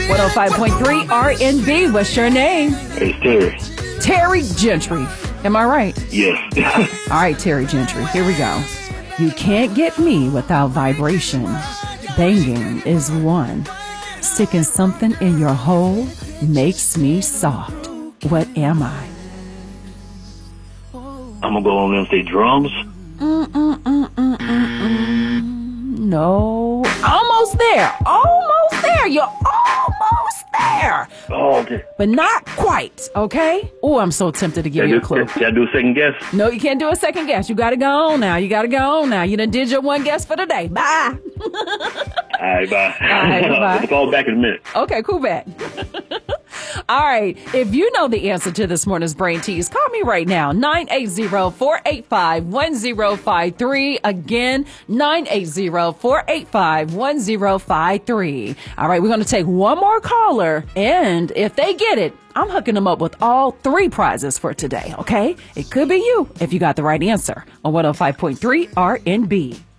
105.3 R&B. What's your name? It's Terry. Terry Gentry. Am I right? Yes. All right, Terry Gentry. Here we go. You can't get me without vibration. Banging is one. Sticking something in your hole makes me soft. What am I? I'm gonna go on and say drums. No. Almost there. Almost there. You're almost there. Oh, okay. But not quite, okay? Oh, I'm so tempted to give you a clue. Can I do a second guess? No, you can't do a second guess. You gotta go on now. You gotta go on now. You done did your one guess for the day. Bye. All right, bye. All right, bye. I'll call back in a minute. Okay, cool back. All right. If you know the answer to this morning's Brain Tease, call me right now. 980-485-1053. Again, 980-485-1053. All right. We're going to take one more caller. And if they get it, I'm hooking them up with all 3 prizes for today. Okay. It could be you if you got the right answer on 105.3 R&B.